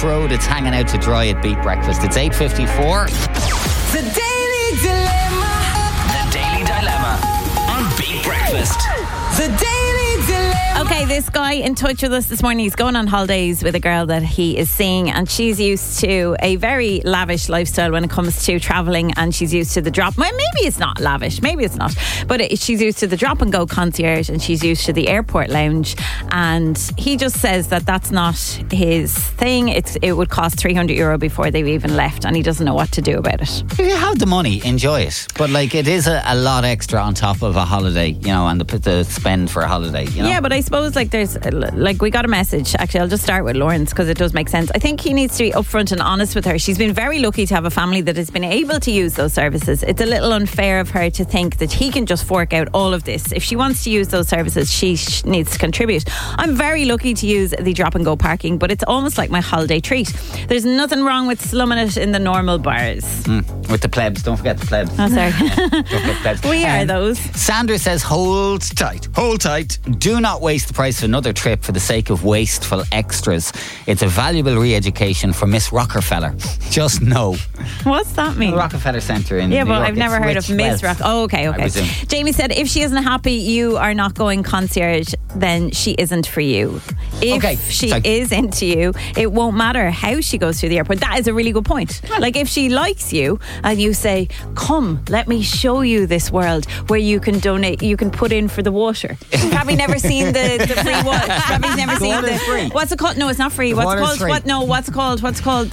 Road. It's hanging out to dry at Beat Breakfast. It's 8:54. The Daily Dilemma. The Daily Dilemma on Beat Breakfast. The Daily Dilemma. Okay, this guy in touch with us this morning. He's going on holidays with a girl that he is seeing, and she's used to a very lavish lifestyle when it comes to travelling, and she's used to the drop. Well, maybe it's not lavish, maybe it's not, but she's used to the drop and go concierge, and she's used to the airport lounge, and he just says that that's not his thing. It would cost €300 before they've even left, and he doesn't know what to do about it. If you have the money, enjoy it. But like, it is a lot extra on top of a holiday, you know, and the spend for a holiday, you know? Yeah, but I suppose like there's like, we got a message. Actually, I'll just start with Lawrence because it does make sense. I think he needs to be upfront and honest with her. She's been very lucky to have a family that has been able to use those services. It's a little unfair of her to think that he can just fork out all of this. If she wants to use those services, she needs to contribute. I'm very lucky to use the drop and go parking, but it's almost like my holiday treat. There's nothing wrong with slumming it in the normal bars. With the plebs, don't forget the plebs. Oh, sorry. Don't forget plebs. We are those. Sandra says, hold tight. Do not waste the price of another trip for the sake of wasteful extras. It's a valuable re-education for Miss Rockefeller. Just know. What's that mean? The Rockefeller Centre in New but York. I've never heard of Ms. Rock. Oh, okay. Jamie said, if she isn't happy you are not going concierge, then she isn't for you. If she is into you, it won't matter how she goes through the airport. That is a really good point. Like, if she likes you and you say, come, let me show you this world where you can donate, you can put in for the water. She's probably never seen the free water. She's probably never seen water's free. What's it called? No, it's not free. What's it called? Free. What's it called? What's it called?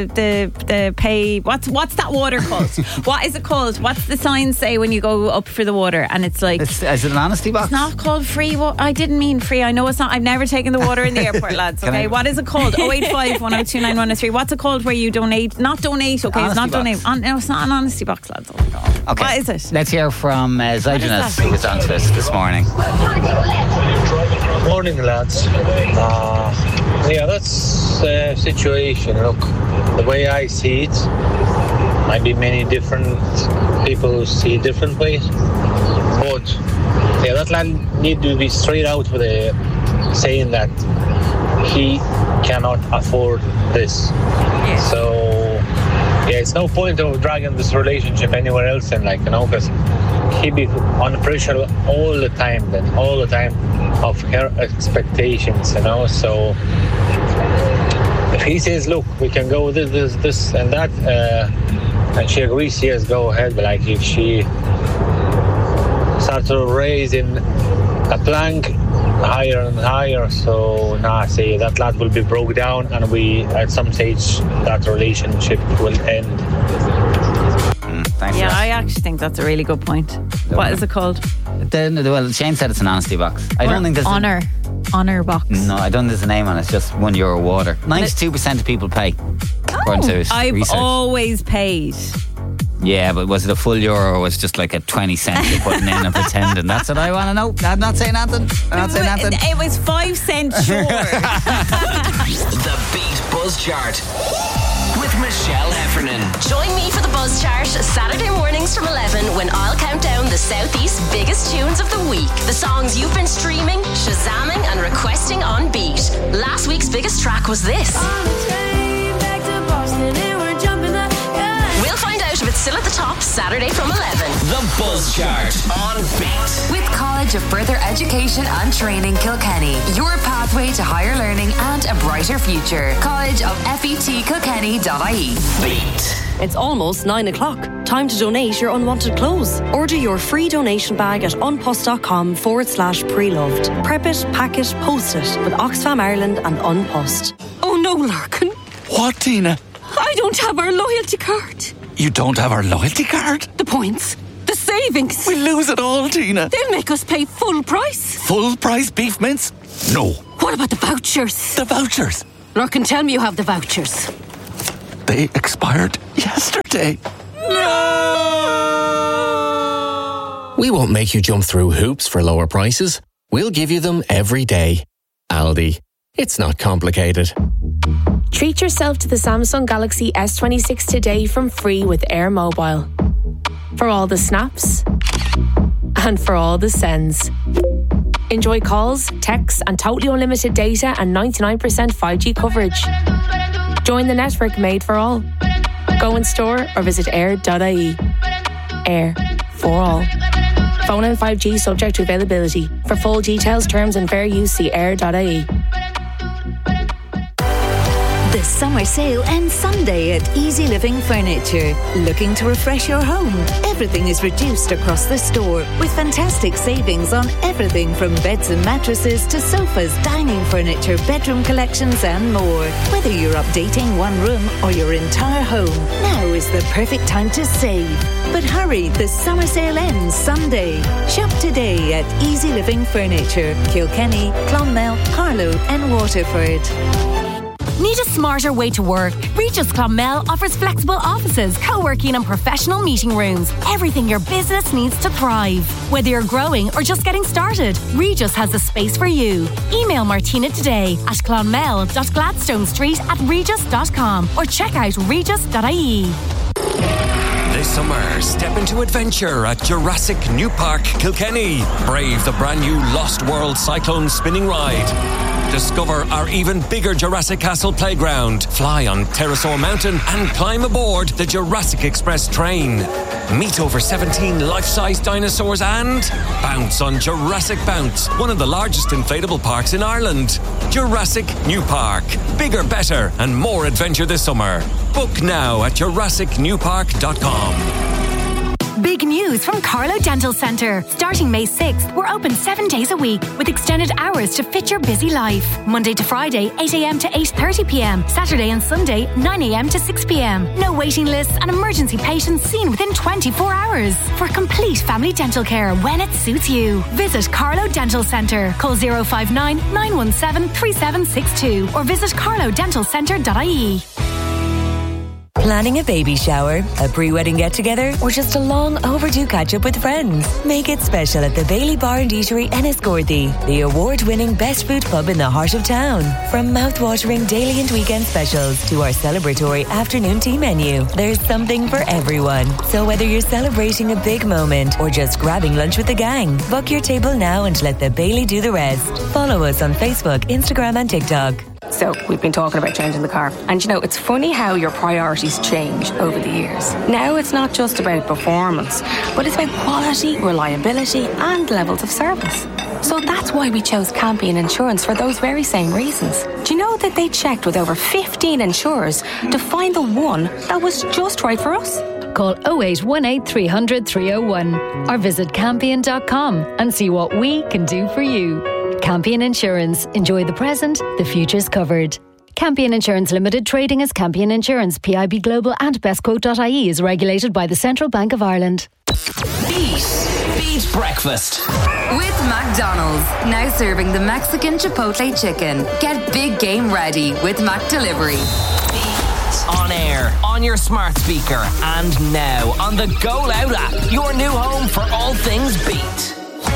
The pay. What's that water called? What is it called? What's the sign say when you go up for the water? And it's like, is it an honesty box? It's not called free. I didn't mean free. I know it's not. I've never taken the water in the airport, lads. Okay, what is it called? 085 102 9103. What's it called where you donate? Not donate. Okay, it's not donate. No, it's not an honesty box, lads. Oh my God. Okay. What is it? Let's hear from Zydrunas, who was on to us this morning. Morning, lads. That's the situation. Look, the way I see it, might be many different people see it different ways. But that lad need to be straight out with saying that he cannot afford this. Yes. So it's no point of dragging this relationship anywhere else, and because he be under pressure all the time of her expectations, So if he says, look, we can go this and that, and she agrees, yes, go ahead. But if she starts raising a plank higher and higher, so that lad will be broke down, and at some stage that relationship will end. Thanks. Yeah, I actually think that's a really good point. What is it called? Well, Shane said it's an honesty box. I don't think there's Honour box. No, I don't think there's a name on it. It's just €1 water. 92% of people pay. According to I've research. always paid. Yeah, but was it a full euro or was it just like a 20 cent you're putting in and pretending? That's what I want to know. I'm not saying nothing. It was 5 cents short. The Beat Buzz Chart with Michelle Heffernan. Join me for the Buzz Chart Saturday mornings from 11 when I'll count down the Southeast's biggest tunes of the week. The songs you've been streaming, shazamming and requesting on Beat. Last week's biggest track was this. We'll find out if it's still at the top Saturday from 11. The Buzz Chart on Beat. With College of Further Education and Training Kilkenny, your pathway to higher learning and a brighter future. College of FETKilkenny.ie. Beat. It's almost 9 o'clock. Time to donate your unwanted clothes. Order your free donation bag at unpost.com/preloved. Prep it, pack it, post it with Oxfam Ireland and Unpost. Oh no, Larkin. What, Tina? I don't have our loyalty card. You don't have our loyalty card? The points. The savings. We'll lose it all, Tina. They'll make us pay full price. Full price beef mince? No. What about the vouchers? The vouchers? Larkin, tell me you have the vouchers. They expired yesterday. No! We won't make you jump through hoops for lower prices. We'll give you them every day. Aldi. It's not complicated. Treat yourself to the Samsung Galaxy S26 today from free with Air Mobile. For all the snaps and for all the sends. Enjoy calls, texts and totally unlimited data and 99% 5G coverage. Join the network made for all. Go in store or visit air.ie. Air for all. Phone and 5G subject to availability. For full details, terms and fair use, see air.ie. The summer sale ends Sunday at Easy Living Furniture. Looking to refresh your home? Everything is reduced across the store with fantastic savings on everything from beds and mattresses to sofas, dining furniture, bedroom collections and more. Whether you're updating one room or your entire home, now is the perfect time to save. But hurry, the summer sale ends Sunday. Shop today at Easy Living Furniture, Kilkenny, Clonmel, Carlow and Waterford. Need a smarter way to work? Regis Clonmel offers flexible offices, co-working and professional meeting rooms. Everything your business needs to thrive. Whether you're growing or just getting started, Regis has the space for you. Email Martina today at clonmel.gladstonestreet@regis.com or check out regis.ie. This summer, step into adventure at Jurassic New Park, Kilkenny. Brave the brand new Lost World Cyclone spinning ride. Discover our even bigger Jurassic Castle playground. Fly on Pterosaur Mountain and climb aboard the Jurassic Express train. Meet over 17 life-size dinosaurs and bounce on Jurassic Bounce, one of the largest inflatable parks in Ireland. Jurassic New Park. Bigger, better and more adventure this summer. Book now at jurassicnewpark.com. Big news from Carlow Dental Centre. Starting May 6th, we're open 7 days a week with extended hours to fit your busy life. Monday to Friday, 8 a.m. to 8:30 p.m. Saturday and Sunday, 9 a.m. to 6 p.m. No waiting lists and emergency patients seen within 24 hours. For complete family dental care when it suits you. Visit Carlow Dental Centre. Call 059 917 3762 or visit carlowdentalcentre.ie. Planning a baby shower, a pre-wedding get-together, or just a long overdue catch-up with friends? Make it special at the Bailey Bar and Eatery Enniscorthy, the award-winning best food pub in the heart of town. From mouth-watering daily and weekend specials to our celebratory afternoon tea menu, there's something for everyone. So whether you're celebrating a big moment or just grabbing lunch with the gang, book your table now and let the Bailey do the rest. Follow us on Facebook, Instagram and TikTok. So we've been talking about changing the car. And you know, it's funny how your priorities change over the years. Now it's not just about performance, but it's about quality, reliability and levels of service. So that's why we chose Campion Insurance for those very same reasons. Do you know that they checked with over 15 insurers to find the one that was just right for us? Call 0818 300 301 or visit campion.com and see what we can do for you. Campion Insurance. Enjoy the present, the future's covered. Campion Insurance Limited, trading as Campion Insurance, PIB Global and bestquote.ie is regulated by the Central Bank of Ireland. Beat Breakfast. With McDonald's, now serving the Mexican Chipotle chicken. Get big game ready with Mac Delivery. On air, on your smart speaker, and now on the Go Loud app, your new home for all things Beat.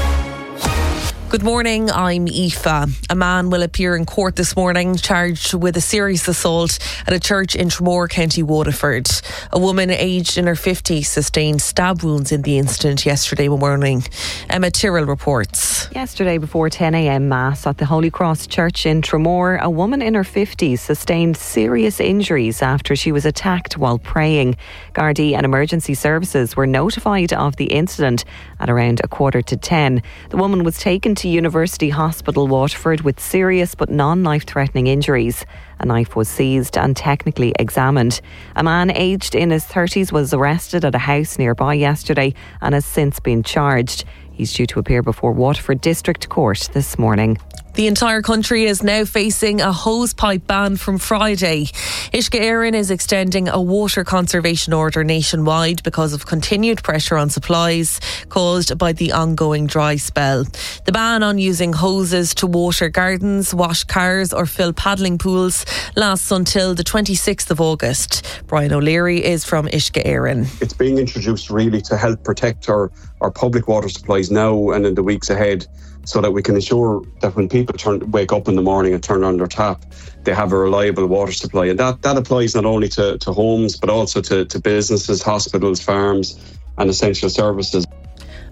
Good morning, I'm Aoife. A man will appear in court this morning charged with a serious assault at a church in Tramore, County Waterford. A woman aged in her 50s sustained stab wounds in the incident yesterday morning. Emma Tyrrell reports. Yesterday before 10 a.m. Mass at the Holy Cross Church in Tramore, a woman in her 50s sustained serious injuries after she was attacked while praying. Gardaí and emergency services were notified of the incident at around 9:45. The woman was taken to University Hospital Waterford with serious but non-life-threatening injuries. A knife was seized and technically examined. A man aged in his 30s was arrested at a house nearby yesterday and has since been charged. He's due to appear before Waterford District Court this morning. The entire country is now facing a hosepipe ban from Friday. Uisce Éireann is extending a water conservation order nationwide because of continued pressure on supplies caused by the ongoing dry spell. The ban on using hoses to water gardens, wash cars or fill paddling pools lasts until the 26th of August. Brian O'Leary is from Uisce Éireann. It's being introduced really to help protect our public water supplies now and in the weeks ahead, so that we can ensure that when people wake up in the morning and turn on their tap, they have a reliable water supply. And that applies not only to homes, but also to businesses, hospitals, farms and essential services.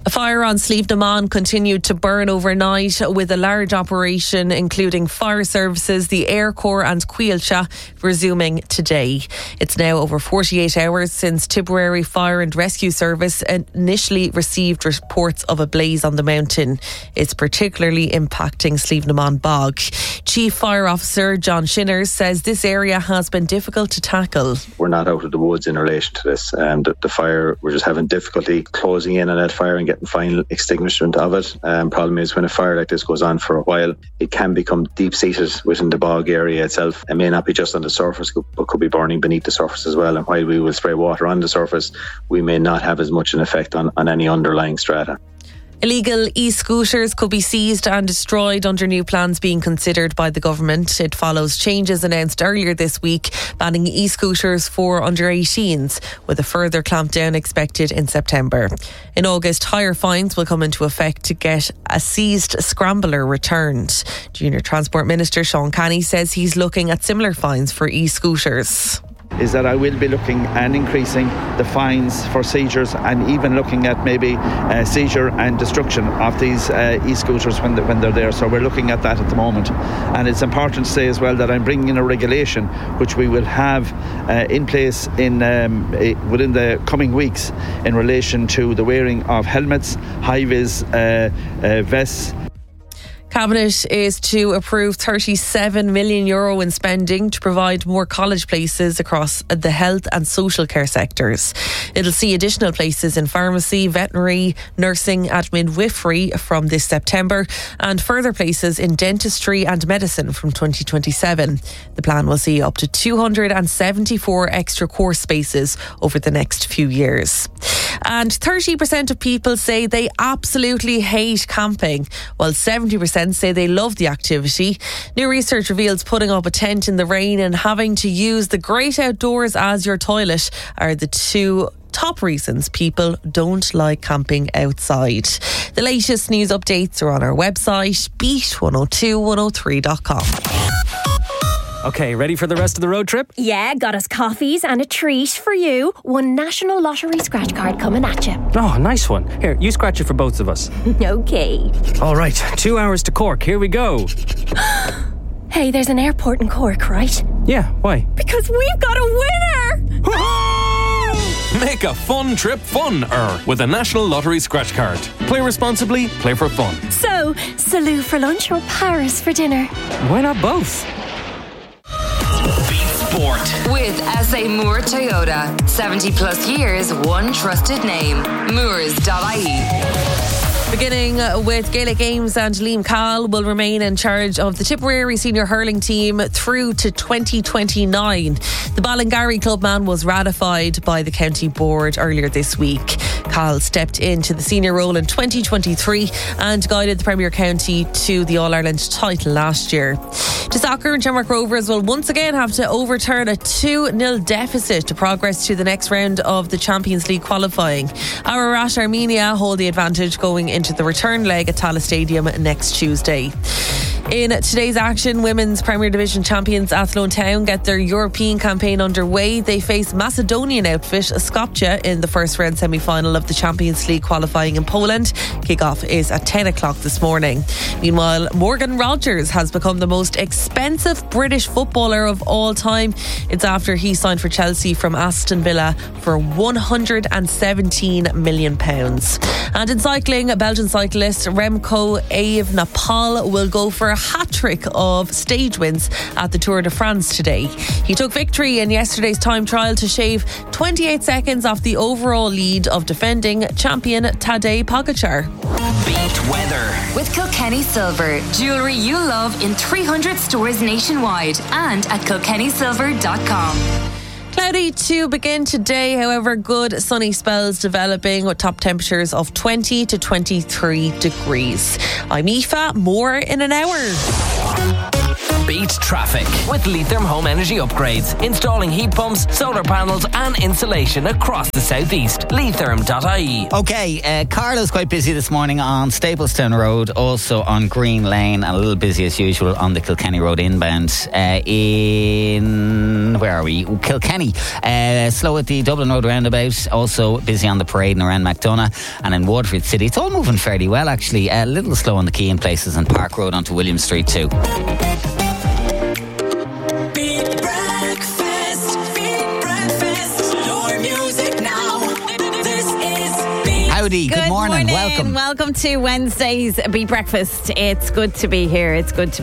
A fire on Slieve na Mon continued to burn overnight with a large operation including fire services, the Air Corps and Cuilcha resuming today. It's now over 48 hours since Tipperary Fire and Rescue Service initially received reports of a blaze on the mountain. It's particularly impacting Slieve na Mon Bog. Chief Fire Officer John Shinners says this area has been difficult to tackle. We're not out of the woods in relation to this. The fire, we're just having difficulty closing in on that fire and getting final extinguishment of it. Problem is when a fire like this goes on for a while, it can become deep-seated within the bog area itself. It may not be just on the surface, but could be burning beneath the surface as well. And while we will spray water on the surface, we may not have as much an effect on any underlying strata. Illegal e-scooters could be seized and destroyed under new plans being considered by the government. It follows changes announced earlier this week banning e-scooters for under 18s, with a further clampdown expected in September. In August, higher fines will come into effect to get a seized scrambler returned. Junior Transport Minister Sean Canny says he's looking at similar fines for e-scooters. Is that I will be looking and increasing the fines for seizures and even looking at maybe seizure and destruction of these e-scooters when they're there. So we're looking at that at the moment. And it's important to say as well that I'm bringing in a regulation which we will have in place within the coming weeks in relation to the wearing of helmets, high-vis vests. Cabinet is to approve €37 million in spending to provide more college places across the health and social care sectors. It'll see additional places in pharmacy, veterinary, nursing and midwifery from this September, and further places in dentistry and medicine from 2027. The plan will see up to 274 extra course spaces over the next few years. And 30% of people say they absolutely hate camping, while 70% say they love the activity. New research reveals putting up a tent in the rain and having to use the great outdoors as your toilet are the two top reasons people don't like camping outside. The latest news updates are on our website, beat102103.com. Okay, ready for the rest of the road trip? Yeah, got us coffees and a treat for you. One National Lottery scratch card coming at you. Oh, nice one. Here, you scratch it for both of us. Okay. All right, 2 hours to Cork. Here we go. Hey, there's an airport in Cork, right? Yeah, why? Because we've got a winner! Make a fun trip fun-er with a National Lottery scratch card. Play responsibly, play for fun. So, Salou for lunch or Paris for dinner? Why not both? Sport. With SA Moore Toyota. 70 plus years, one trusted name. Moores.ie. Beginning with Gaelic Games, and Liam Cahill will remain in charge of the Tipperary senior hurling team through to 2029. The Ballingarry clubman was ratified by the county board earlier this week. Cahill stepped into the senior role in 2023 and guided the Premier County to the All-Ireland title last year. To soccer, and Shamrock Rovers will once again have to overturn a 2-0 deficit to progress to the next round of the Champions League qualifying. Ararat Armenia hold the advantage going into the return leg at Tallaght Stadium next Tuesday. In today's action, women's Premier Division champions Athlone Town get their European campaign underway. They face Macedonian outfit Skopje in the first round semi-final of the Champions League qualifying in Poland. Kick-off is at 10 o'clock this morning. Meanwhile, Morgan Rogers has become the most expensive British footballer of all time. It's after he signed for Chelsea from Aston Villa for £117 million. And in cycling, Belgian cyclist Remco Evenepoel will go for a hat-trick of stage wins at the Tour de France today. He took victory in yesterday's time trial to shave 28 seconds off the overall lead of defending champion Tadej Pogačar. Beat weather with Kilkenny Silver. Jewellery you love in 300 stores nationwide and at kilkennysilver.com. Cloudy to begin today, however, good sunny spells developing with top temperatures of 20 to 23 degrees. I'm Aoife, more in an hour. Beat traffic with Leitrim Home Energy Upgrades. Installing heat pumps, solar panels and insulation across the southeast. Leitrim.ie. Okay, Carlo's quite busy this morning on Staplestown Road, also on Green Lane, and a little busy as usual on the Kilkenny Road inbound. Where are we? Kilkenny. Slow at the Dublin Road roundabout, also busy on the parade and around McDonagh, and in Waterford City. It's all moving fairly well, actually. A little slow on the key in places, and Park Road onto William Street too. Howdy, good morning. Welcome to Wednesday's Beat Breakfast. It's good to be here.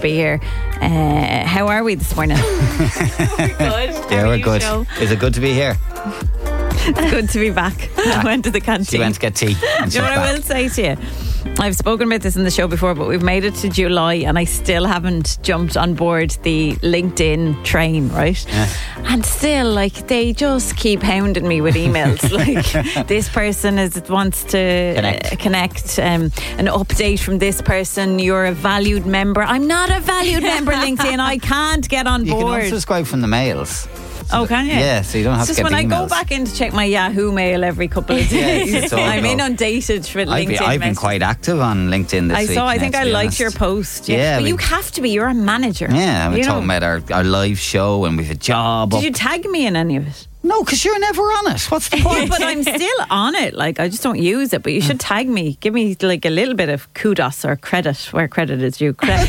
How are we this morning? We're good. Yeah, we're good. Is it good to be here? It's good to be back. I went to the canteen. She went to get tea. Do you know what I will say to you? I've spoken about this in the show before, but we've made it to July and I still haven't jumped on board the LinkedIn train, right? Yeah. And still, like, they just keep hounding me with emails. Like, this person wants to connect, an update from this person. You're a valued member. I'm not a valued member, LinkedIn. I can't get on board. You can unsubscribe from the mails. Oh, can you? Yeah, so you don't have to get the emails. Just when I go back in to check my Yahoo mail every couple of days, I'm inundated with LinkedIn. I've been quite active on LinkedIn this week. I think I liked your post. Yeah, but you have to be. You're a manager. Yeah, we're talking about our live show and we've a job. Did you tag me in any of it? No, because you're never on it. What's the point? But I'm still on it. Like, I just don't use it. But you should tag me. Give me like a little bit of kudos or credit where credit is due. Credit.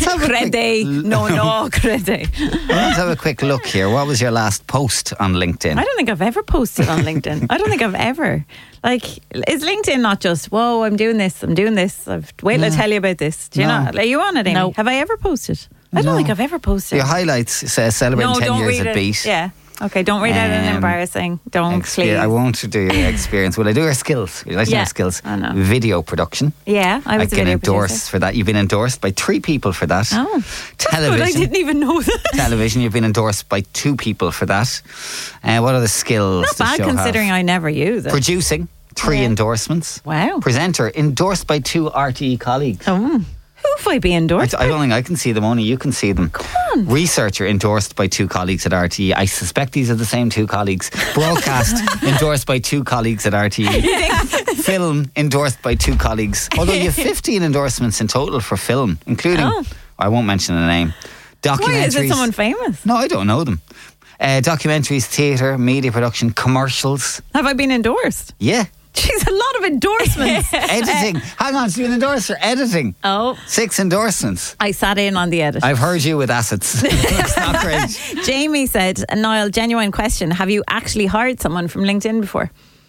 No, credit. Let's have a quick look here. What was your last post on LinkedIn? I don't think I've ever posted on LinkedIn. I don't think I've ever. Like, is LinkedIn not just, whoa, I'm doing this. Wait till I tell you about this. Do you know? Are you on it, Amy? No. Have I ever posted? I don't think I've ever posted. Your highlights say celebrating 10 years at Beat. Yeah. Okay, don't read out an embarrassing. Please. I won't do your experience. Will I do your skills? Would you like to know skills? I know. Video production. Yeah, I was a video endorsed for that. You've been endorsed by 3 people for that. Oh, television. That's good. I didn't even know that. Television, you've been endorsed by 2 people for that. What are the skills? Not bad considering I never use it. Producing, 3 endorsements. Wow. Presenter, endorsed by 2 RTE colleagues. Oh. Who have I be endorsed by? I don't think I can see them, only you can see them. Come on. Researcher endorsed by 2 colleagues at RTE. I suspect these are the same 2 colleagues. Broadcast endorsed by 2 colleagues at RTE. Film endorsed by 2 colleagues. Although you have 15 endorsements in total for film, including, I won't mention a name. Documentaries. Why, is it someone famous? No, I don't know them. Documentaries, theatre, media production, commercials. Have I been endorsed? Yeah. Jeez, a lot of endorsements. Editing. Hang on, so you've been endorsed for editing. Oh. 6 endorsements. I sat in on the edit. I've heard you with assets. It's not great. Jamie said, Niall, genuine question. Have you actually hired someone from LinkedIn before?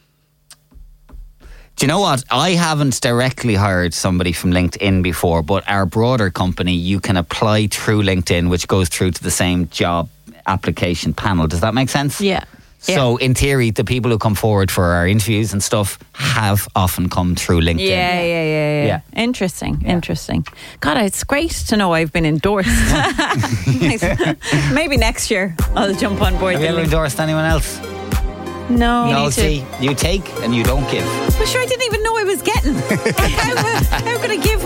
Do you know what? I haven't directly hired somebody from LinkedIn before, but our broader company, you can apply through LinkedIn, which goes through to the same job application panel. Does that make sense? Yeah. So, in theory, the people who come forward for our interviews and stuff have often come through LinkedIn. Yeah. Interesting. God, it's great to know I've been endorsed. Maybe next year I'll jump on board. Have you ever endorsed anyone else? No. See, you take and you don't give. But sure, I didn't even know I was getting. How could I give